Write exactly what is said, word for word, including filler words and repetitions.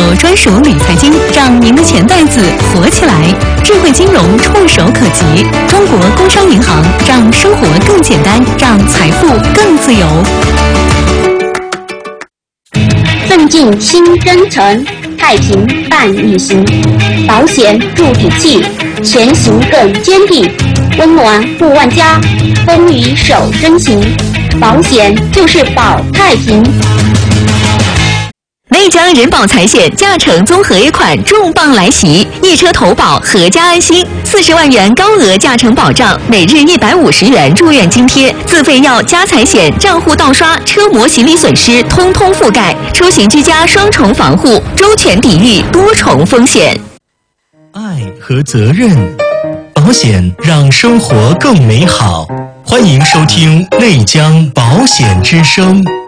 国专属理财经，让您的钱袋子活起来。智慧金融触手可及，中国工商银行让生活更简单，让财富更自由。 奋进新征程，太平伴你行。保险助底气，前行更坚定。温暖护万家，风雨守真情。保险就是保太平。 内江人保财险驾乘综合 A 款重磅来袭，一车投保，阖家安心。四十万元高额驾乘保障，每日一百五十元住院津贴，自费药、家财险、账户盗刷、车模行李损失，通通覆盖。出行居家双重防护，周全抵御多重风险。 爱和责任，保险让生活更美好。欢迎收听内江保险之声。